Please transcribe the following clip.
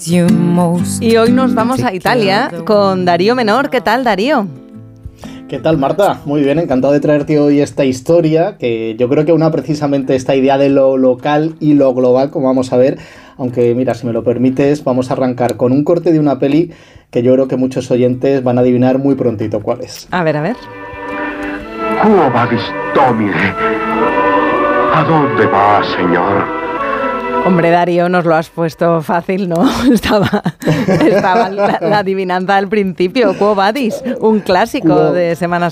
Y hoy nos vamos a Italia con Darío Menor. ¿Qué tal, Darío? ¿Qué tal, Marta? Muy bien, encantado de traerte hoy esta historia, que yo creo que una precisamente esta idea de lo local y lo global, como vamos a ver, aunque mira, si me lo permites, vamos a arrancar con un corte de una peli que yo creo que muchos oyentes van a adivinar muy prontito cuál es. A ver, a ver. Quo vadis, Domine? ¿A dónde va, señor? Hombre, Darío, nos lo has puesto fácil, ¿no? Estaba la adivinanza al principio. Quo vadis, un clásico de Semana